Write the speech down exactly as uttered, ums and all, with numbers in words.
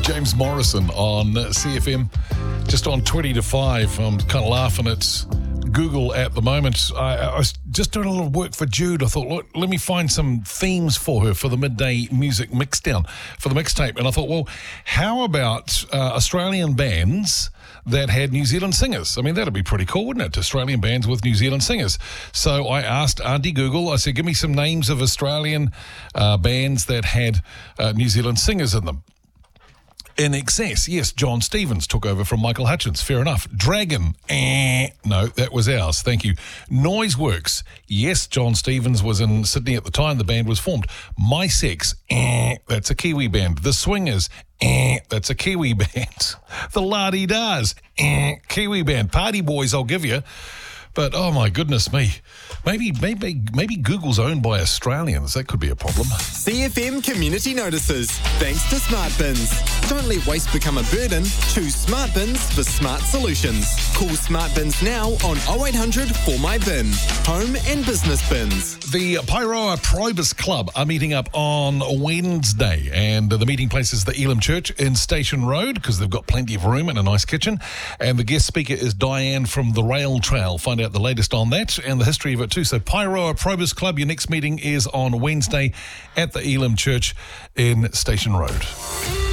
James Morrison on C F M, just on twenty to five. I'm kind of laughing at Google at the moment. I, I was just doing a little work for Jude. I thought, look, let me find some themes for her for the midday music mixdown, for the mixtape. And I thought, well, how about uh, Australian bands that had New Zealand singers? I mean, that'd be pretty cool, wouldn't it? Australian bands with New Zealand singers. So I asked Auntie Google, I said, give me some names of Australian uh, bands that had uh, New Zealand singers in them. In excess, yes, John Stevens took over from Michael Hutchence. Fair enough. Dragon, eh, no, that was ours. Thank you. Noiseworks, yes, John Stevens was in Sydney at the time the band was formed. My Sex, eh, that's a Kiwi band. The Swingers, eh, that's a Kiwi band. The La-Di-Dahs, eh, Kiwi band. Party Boys, I'll give you. But, oh, my goodness me. Maybe maybe, maybe Google's owned by Australians. That could be a problem. C F M Community Notices. Thanks to Smart Bins. Don't let waste become a burden. Choose Smart Bins for smart solutions. Call Smart Bins now on oh eight hundred four my bin. Home and business bins. The Pairoa Probus Club are meeting up on Wednesday, and the meeting place is the Elam Church in Station Road because they've got plenty of room and a nice kitchen. And the guest speaker is Diane from the Rail Trail. Find out the latest on that and the history of it too. So Pairoa Probus Club, your next meeting is on Wednesday at the Elam Church in Station Road.